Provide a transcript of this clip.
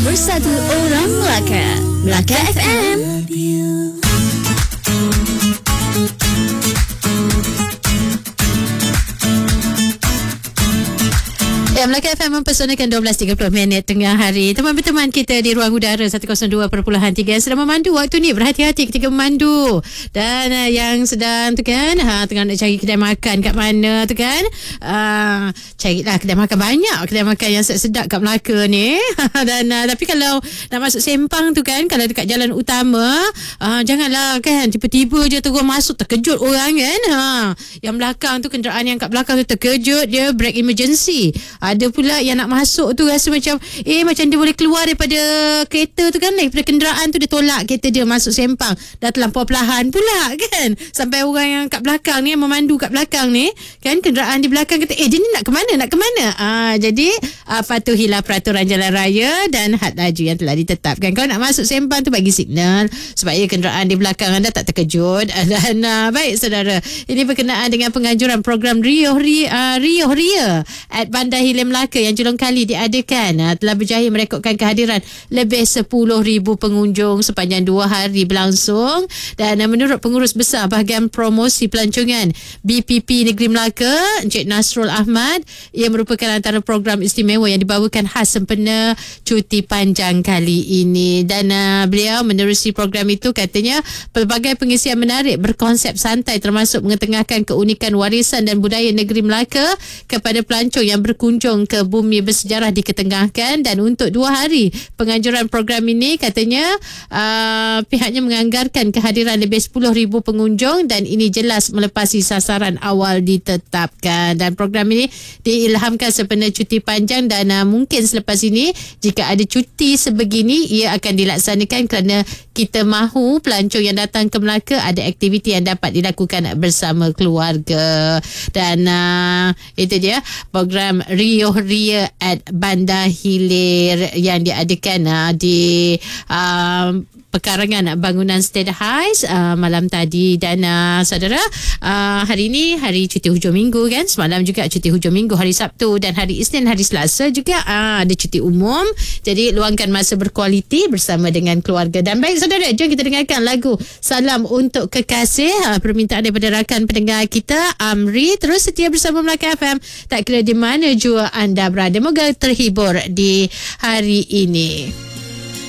Bersatu Orang Melaka, Melaka FM. Melaka FM mempersonakan 12.30 minit tengah hari. Teman-teman kita di ruang udara 102.3 sedang memandu waktu ni. Berhati-hati ketika memandu. Dan yang sedang tu kan, tengah nak cari kedai makan kat mana tu kan. Carilah kedai makan banyak. Kedai makan yang sedap kat Melaka ni. Dan tapi kalau nak masuk Sempang tu kan, kalau dekat jalan utama, janganlah kan tiba-tiba je terus masuk, terkejut orang kan. Yang belakang tu, kenderaan yang kat belakang tu terkejut, dia break emergency. Ada pula yang nak masuk tu rasa macam macam dia boleh keluar daripada kereta tu kan, daripada kenderaan tu, dia tolak kereta dia masuk Sempang. Dah terlampau perlahan pula kan, sampai orang yang kat belakang ni, yang memandu kat belakang ni kan, kenderaan di belakang kata dia ni nak ke mana. Jadi patuhilah peraturan jalan raya dan had laju yang telah ditetapkan. Kalau nak masuk Sempang tu bagi signal supaya kenderaan di belakang anda tak terkejut. Dan baik saudara, ini berkenaan dengan penganjuran program Rio Ria at Bandar Hilir Melaka yang julung kali diadakan, telah berjaya merekodkan kehadiran lebih 10,000 pengunjung sepanjang 2 hari berlangsung. Dan menurut pengurus besar bahagian promosi pelancongan BPP Negeri Melaka, Encik Nasrul Ahmad, ia merupakan antara program istimewa yang dibawakan khas sempena cuti panjang kali ini. Dan beliau menerusi program itu, katanya pelbagai pengisian menarik berkonsep santai termasuk mengetengahkan keunikan warisan dan budaya negeri Melaka kepada pelancong yang berkunjung ke bumi bersejarah diketengahkan. Dan untuk 2 hari penganjuran program ini, katanya pihaknya menganggarkan kehadiran lebih 10,000 pengunjung dan ini jelas melepasi sasaran awal ditetapkan. Dan program ini diilhamkan sempena cuti panjang dan mungkin selepas ini jika ada cuti sebegini ia akan dilaksanakan kerana kita mahu pelancong yang datang ke Melaka ada aktiviti yang dapat dilakukan bersama keluarga. Dan itu dia program Rio Ria at Bandar Hilir yang diadakan di pekarangan bangunan State Heights malam tadi. Dan saudara, hari ini hari cuti hujung minggu kan, semalam juga cuti hujung minggu hari Sabtu, dan hari Isnin, hari Selasa juga ada cuti umum. Jadi luangkan masa berkualiti bersama dengan keluarga. Dan baik saudara, jom kita dengarkan lagu Salam Untuk Kekasih, permintaan daripada rakan pendengar kita Amri. Terus setia bersama Melaka FM, tak kira di mana jua anda berada. Moga terhibur di hari ini.